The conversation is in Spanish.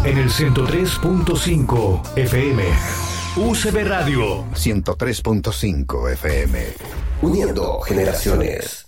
en el 103.5 FM. UCB Radio 103.5 FM. Uniendo generaciones.